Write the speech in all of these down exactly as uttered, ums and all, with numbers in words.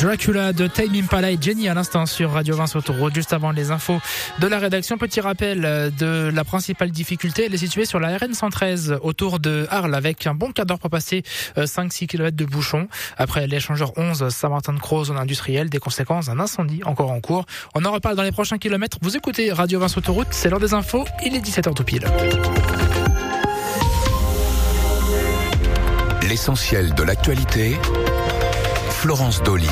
Dracula de Tame Impala et Jenny à l'instant sur Radio vingt sur Autoroute. Juste avant les infos de la rédaction, petit rappel de la principale difficulté. Elle est située sur la R N cent treize autour de Arles avec un bon quart d'heure pour passer cinq six kilomètres de bouchons. Après l'échangeur onze Saint-Martin-de-Croix, zone industrielle, des conséquences d'un incendie encore en cours. On en reparle dans les prochains kilomètres. Vous écoutez Radio vingt sur Autoroute, c'est l'heure des infos, il est dix-sept heures tout pile. L'essentiel de l'actualité, Florence Dolly.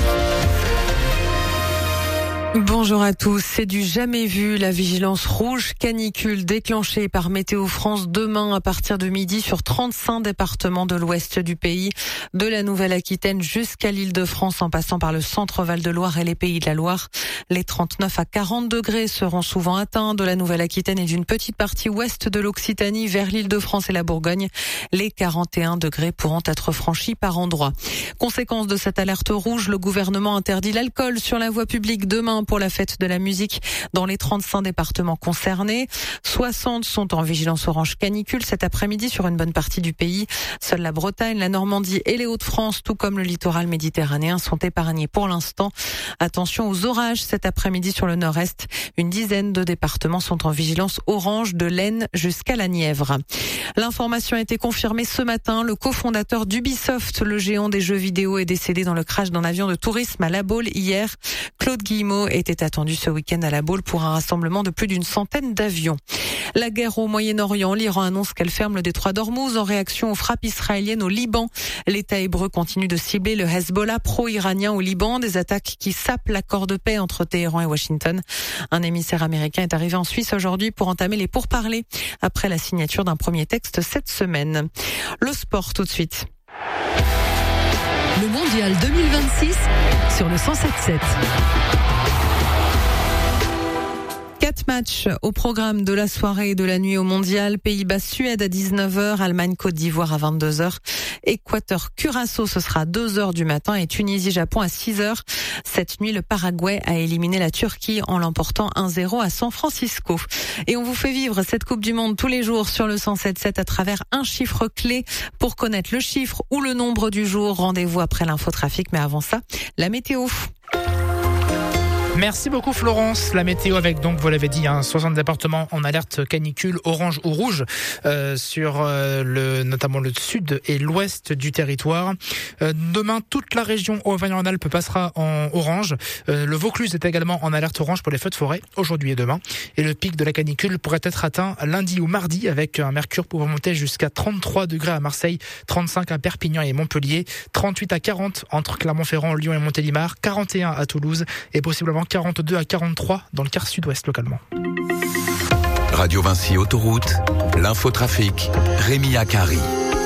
Bonjour à tous, c'est du jamais vu, la vigilance rouge canicule déclenchée par Météo France demain à partir de midi sur trente-cinq départements de l'ouest du pays, de la Nouvelle-Aquitaine jusqu'à l'Île-de-France en passant par le centre Val-de-Loire et les Pays de la Loire. Les trente-neuf à quarante degrés seront souvent atteints de la Nouvelle-Aquitaine et d'une petite partie ouest de l'Occitanie vers l'Île-de-France et la Bourgogne. Les quarante et un degrés pourront être franchis par endroits. Conséquence de cette alerte rouge, le gouvernement interdit l'alcool sur la voie publique demain pour la fête de la musique dans les trente-cinq départements concernés. soixante sont en vigilance orange canicule cet après-midi sur une bonne partie du pays. Seule la Bretagne, la Normandie et les Hauts-de-France, tout comme le littoral méditerranéen, sont épargnés pour l'instant. Attention aux orages cet après-midi sur le nord-est. Une dizaine de départements sont en vigilance orange de l'Aisne jusqu'à la Nièvre. L'information a été confirmée ce matin. Le cofondateur d'Ubisoft, le géant des jeux vidéo, est décédé dans le crash d'un avion de tourisme à La Baule hier. Claude Guillemot était attendu ce week-end à La Baule pour un rassemblement de plus d'une centaine d'avions. La guerre au Moyen-Orient, l'Iran annonce qu'elle ferme le détroit d'Ormuz en réaction aux frappes israéliennes au Liban. L'État hébreu continue de cibler le Hezbollah pro-iranien au Liban, des attaques qui sapent l'accord de paix entre Téhéran et Washington. Un émissaire américain est arrivé en Suisse aujourd'hui pour entamer les pourparlers après la signature d'un premier texte cette semaine. Le sport tout de suite. Le mondial deux mille vingt-six sur le cent sept sept. Quatre matchs au programme de la soirée et de la nuit au mondial. Pays-Bas-Suède à dix-neuf heures, Allemagne-Côte d'Ivoire à vingt-deux heures, Équateur-Curaçao ce sera à deux heures du matin et Tunisie-Japon à six heures. Cette nuit, le Paraguay a éliminé la Turquie en l'emportant un zéro à San Francisco. Et on vous fait vivre cette Coupe du Monde tous les jours sur le cent sept sept à travers un chiffre clé. Pour connaître le chiffre ou le nombre du jour, rendez-vous après l'infotrafic. Mais avant ça, la météo. Merci beaucoup Florence. La météo avec donc, vous l'avez dit, hein, soixante départements en alerte canicule orange ou rouge euh, sur euh, le notamment le sud et l'ouest du territoire. Euh, demain, toute la région Auvergne-Rhône-Alpes passera en orange. Euh, le Vaucluse est également en alerte orange pour les feux de forêt aujourd'hui et demain. Et le pic de la canicule pourrait être atteint lundi ou mardi avec un mercure pouvant monter jusqu'à trente-trois degrés à Marseille, trente-cinq à Perpignan et Montpellier, trente-huit à quarante entre Clermont-Ferrand, Lyon et Montélimar, quarante et un à Toulouse et possiblement quarante-deux à quarante-trois dans le quart sud-ouest localement. Radio Vinci Autoroute, l'infotrafic, Rémi Akari.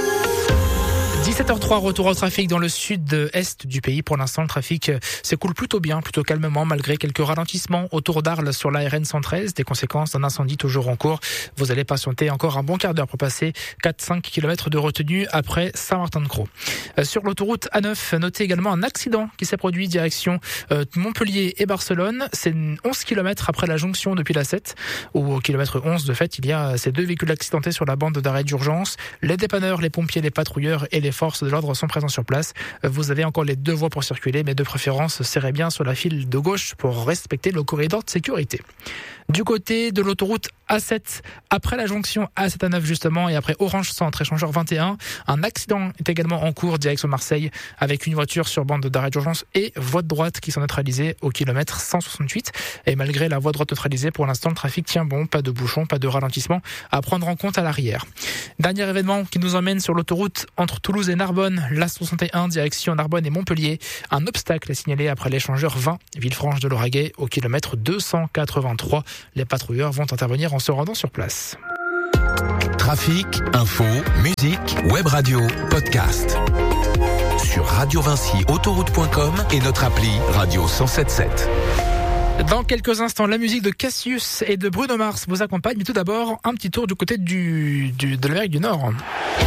dix-sept heures trois, retour au trafic dans le sud-est du pays. Pour l'instant, le trafic s'écoule plutôt bien, plutôt calmement, malgré quelques ralentissements autour d'Arles sur la R N cent treize, des conséquences d'un incendie toujours en cours. Vous allez patienter encore un bon quart d'heure pour passer quatre à cinq kilomètres de retenue après Saint-Martin-de-Croix. Euh, sur l'autoroute A neuf, notez également un accident qui s'est produit direction euh, Montpellier et Barcelone. C'est onze kilomètres après la jonction depuis la sept, où au kilomètre onze, de fait, il y a ces deux véhicules accidentés sur la bande d'arrêt d'urgence. Les dépanneurs, les pompiers, les patrouilleurs et les forces de l'ordre sont présents sur place. Vous avez encore les deux voies pour circuler, mais de préférence, serrez bien sur la file de gauche pour respecter le corridor de sécurité. Du côté de l'autoroute A sept, après la jonction A sept A neuf justement, et après Orange Centre, échangeur vingt et un, un accident est également en cours direction Marseille avec une voiture sur bande d'arrêt d'urgence et voie de droite qui sont neutralisées au kilomètre cent soixante-huit. Et malgré la voie de droite neutralisée, pour l'instant, le trafic tient bon, pas de bouchons, pas de ralentissement à prendre en compte à l'arrière. Dernier événement qui nous emmène sur l'autoroute entre Toulouse et Narbonne, l'A soixante et un, direction Narbonne et Montpellier. Un obstacle est signalé après l'échangeur vingt, Villefranche de Lauragais, au kilomètre deux cent quatre-vingt-trois. Les patrouilleurs vont intervenir en se rendant sur place. Trafic, info, musique, web radio, podcast. Sur radio vinci autoroute point com et notre appli Radio cent soixante-dix-sept. Dans quelques instants, la musique de Cassius et de Bruno Mars vous accompagne. Mais tout d'abord, un petit tour du côté du, du, de l'Amérique du Nord.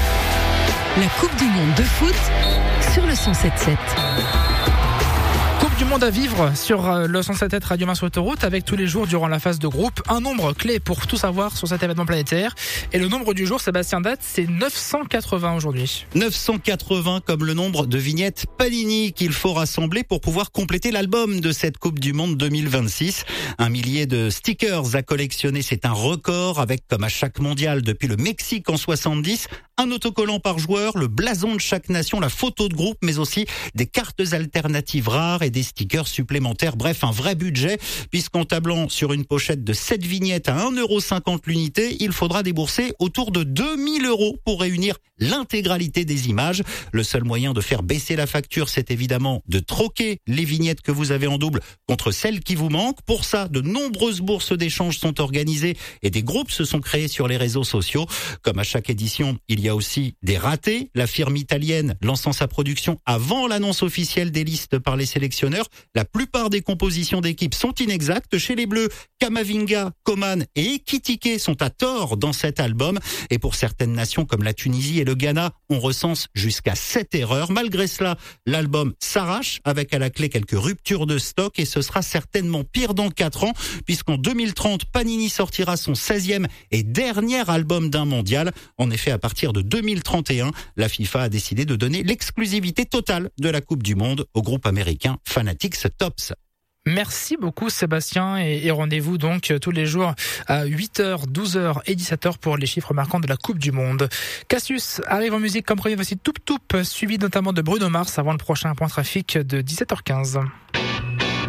La Coupe du Monde de foot sur le cent soixante-dix-sept. du monde à vivre sur le cent sept Radio Vinci Autoroute avec tous les jours durant la phase de groupe un nombre clé pour tout savoir sur cet événement planétaire. Et le nombre du jour, Sébastien Date, c'est neuf cent quatre-vingts aujourd'hui. neuf cent quatre-vingts comme le nombre de vignettes Panini qu'il faut rassembler pour pouvoir compléter l'album de cette Coupe du Monde deux mille vingt-six. Un millier de stickers à collectionner, c'est un record avec, comme à chaque mondial depuis le Mexique en soixante-dix, un autocollant par joueur, le blason de chaque nation, la photo de groupe, mais aussi des cartes alternatives rares et des stickers supplémentaires. Bref, un vrai budget, puisqu'en tablant sur une pochette de sept vignettes à un euro cinquante l'unité, il faudra débourser autour de deux mille euros pour réunir l'intégralité des images. Le seul moyen de faire baisser la facture, c'est évidemment de troquer les vignettes que vous avez en double contre celles qui vous manquent. Pour ça, de nombreuses bourses d'échange sont organisées et des groupes se sont créés sur les réseaux sociaux. Comme à chaque édition, il y a aussi des ratés. La firme italienne lançant sa production avant l'annonce officielle des listes par les sélectionneurs. La plupart des compositions d'équipe sont inexactes. Chez les Bleus, Kamavinga, Coman et Ekitike sont à tort dans cet album. Et pour certaines nations comme la Tunisie et le Ghana, on recense jusqu'à sept erreurs. Malgré cela, l'album s'arrache avec à la clé quelques ruptures de stock et ce sera certainement pire dans quatre ans puisqu'en deux mille trente, Panini sortira son seizième et dernier album d'un mondial. En effet, à partir de deux mille trente et un, la FIFA a décidé de donner l'exclusivité totale de la Coupe du Monde au groupe américain Fanatics Tops. Merci beaucoup Sébastien et, et rendez-vous donc tous les jours à huit heures, douze heures et dix-sept heures pour les chiffres marquants de la Coupe du Monde. Cassius arrive en musique comme prévu, voici Toup Toup, suivi notamment de Bruno Mars avant le prochain point trafic de dix-sept heures quinze.